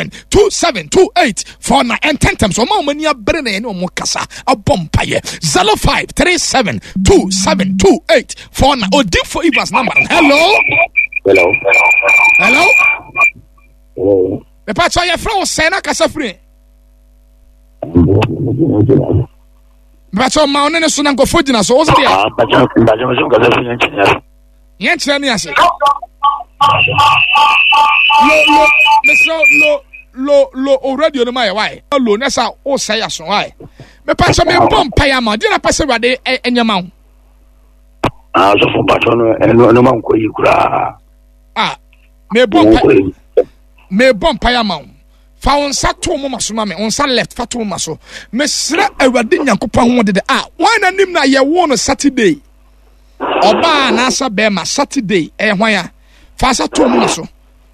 0537272849 and 10 times oma omania brene ene omo kasa abompaye 0537272849 odifo Evans number. Hello. Me pa your friend was saying kasa free. But your man and so nango fojina so was there. Yen chani ase. Lo already on my why. Lo nessa o say aso why. Me pa me bom paya ma. Di na pese wade enyama. So for patron no man ko yikura. Me bom paya ma. Fa on sa to mo maso ma me. On sa left fa to mo maso. Me sra awade nyankopon ho de why na nim na ye wo no Saturday. Oba na sa be ma Saturday hwan ya. Fa sa to mo maso.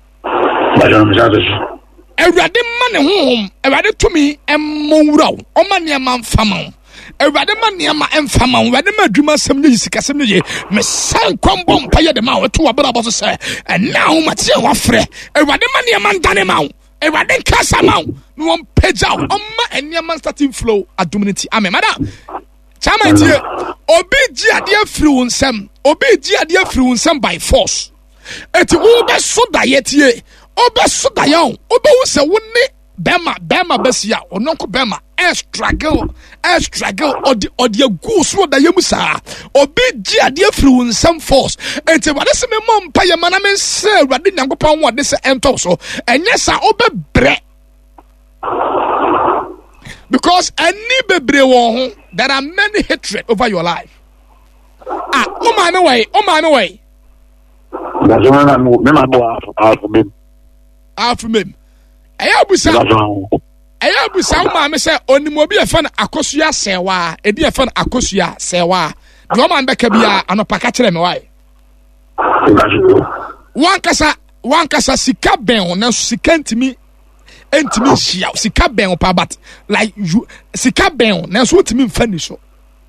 Ewurade ma ne honhom, ewurade tumi emmowuraw, o ma ne ma mfama. Ewurade ma ne ma emfama, ewurade ma adwuma sem ne sikasem ne me san kwambo mpaye de ma wo to abra bo so se. And now mate wa frɛ. Ewurade ma ne ma ndane ma wo. Ewurade kasa ma wo. No one page out. O ma eniam starting flow aduminity. Amen. Madam. Chama tie. Obi ji ade afiri wo nsam. Obi ji ade afiri wo nsam by force. Eti wo be so da yetie. Obe so da yon. Obe wo se wo ne bema besia. Ononko bema struggle odi agu so da yemu sa. Obi ji ade afiri wo nsam force. Eti wade se me mom pa ye mana men se wade nyankopon wo de se ento so. Enye sa obe bre. Because any bebre wo ho, there are many hatred over your life. O my way. Afumem. Ayabusa ma say onimobi e fa na akosua sewa, e bi e fa na akosua sewa. Do man beka bia anopaka kire me why. Wan kasa sika ben na sika ntimi hia, sika ben pa but like you sika ben na so ntimi mfa ni so.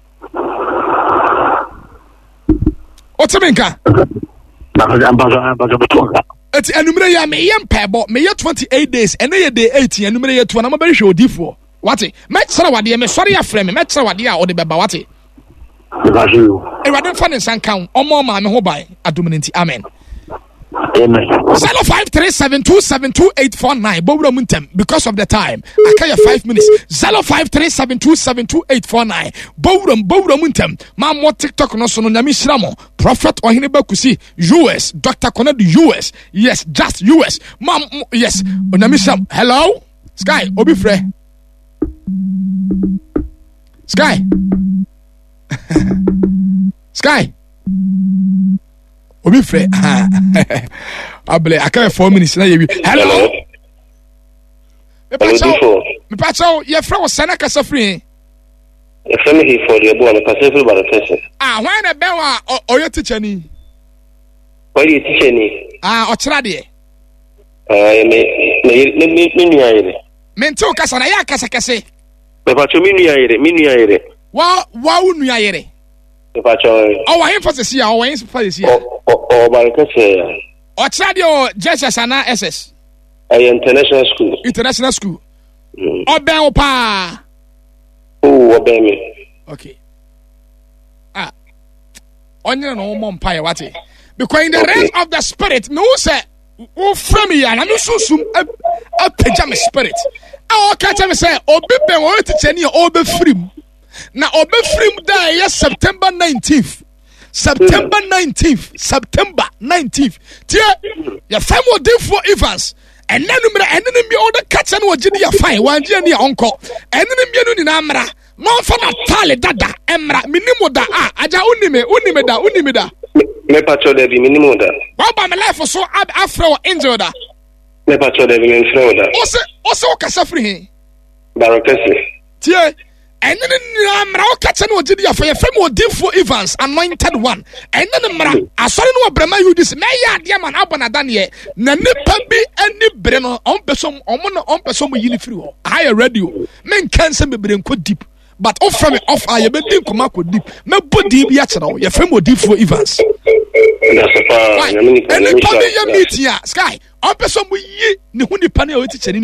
Otemenka. Eti enumere ya me yem pebo me ye 28 days ene ye day 18 enumere ye 2 na mabere hwe odifo wate me tsara wade me sori afre me tsara wade a ode beba wate e wade fa ne sankan omo ma me ho bai adominanti amen. Amen. 0537272849 bowura muntem because of the time akaya 5 minutes 0537272849 bowura muntem ma mo TikTok no so no nyame hiramo prophet ohene bakusi US Dr. Connect US yes just US mam yes nyame hiram. Hello Sky obi frɛ Sky obi frɛ able akaya 4 minutes na yewi. Hello me pacho ye frɛ wo sana kasa free e frɛ me for the boy na kasa free ba the why na be wa oyo teacher ni why the teacher ni o kyerɛ de me nua yere me nti o kasa na ya kasa kase me pacho me nua yere wa wo nua yere me pacho wa hin fasesi ya wa hin fasesi ya o ba kase o kyerɛ de o Jesus ana SS international school Oben opa. Oben me. Okay. Onye no mo mpaye wate. Because in the realm of the spirit, me who say o frame ya na me susum apagya me spirit. O ka tell me say obi ben o teacher ni obi frim. Na obi frim da yes September 19th. September 19th. Tie ya famo defo Evans. And then enemy all the cats and what you fine one journey uncle. And then you need amra. No for a tally dada emra minimo da aja unime da. Me pacho de minimo da. Baba my life was so afro injured. Me pacho de minimo da. Also kasafri. Barakasi. Tie. And then amra cats and what you for your family defo Evans anointed one. And then amra I saw no brema you this me ya dia man abona danie na nipa bi ani bre no on person yini free ho higher radio men cancer me bre nko deep but off from off I be din kuma ko deep me body bi a kyerɛ your family defo Evans and nipa bi ya meet ya Sky on person yi ne hu nipa na o ti kyerɛ